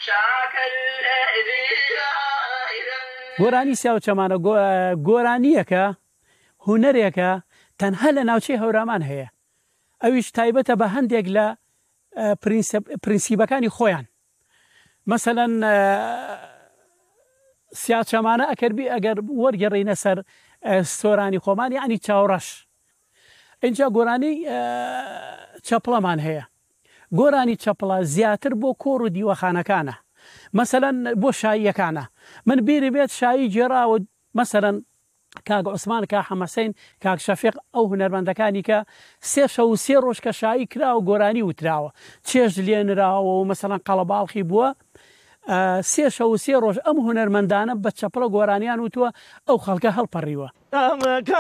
گۆرانی سیا و چەمانە گۆرانیەکە هونەرێکە تەنها لە ناوچەی هەورامان هەیە، ئەویش تایبەتە بە هەندێک لە پرینسیبەکانی خۆیان. مەسەلەن سیا چەمانە ئەگەر وەرگەڕینە سەر سۆرانی خۆمان یعنی چاوڕەش. اینجا گۆرانی چەپڵەمان هەیە. گۆرانی چەپڵە زیاتر بۆ کۆڕ و دیوەخانەکانە، مەسەلەن بۆ شاییەکانە. من بیری بێت شایی جێراوە مەسەلەن کاک عوسمان، کاک حەمەسەین، کاک شەفیق، ئەو هونەرمەندەکانی کە 3 شەو و 3 ڕۆژ کە شایی کراوە گۆرانی وتراوە، چێژ لێنراوە و مەسەلەن قەڵەباڵخی بووە 3 شەو و 3 ڕۆژ ئەم هونەرمەندانە بە چەپڵە گۆرانیان وتووە، ئەو خەڵکە هەڵپەڕیوە.